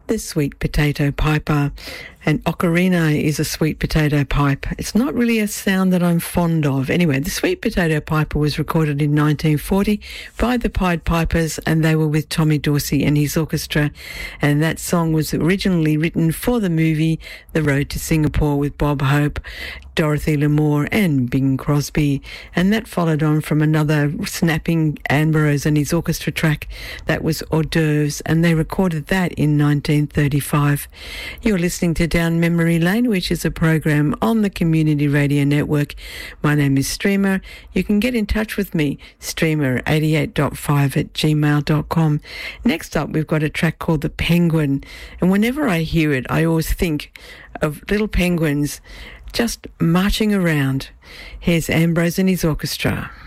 The Sweet Potato Piper. And ocarina is a sweet potato pipe. It's not really a sound that I'm fond of. Anyway, the Sweet Potato Piper was recorded in 1940 by the Pied Pipers, and they were with Tommy Dorsey and his orchestra. And that song was originally written for the movie The Road to Singapore with Bob Hope, Dorothy Lamour and Bing Crosby. And that followed on from another snapping Ambrose and his orchestra track that was Hors d'oeuvres, and they recorded that in 1935. You're listening to Down Memory Lane, which is a program on the Community Radio Network. My name is Streamer. You can get in touch with me, streamer88.5@gmail.com. Next up, we've got a track called The Penguin. And whenever I hear it, I always think of little penguins just marching around. Here's Ambrose and his orchestra.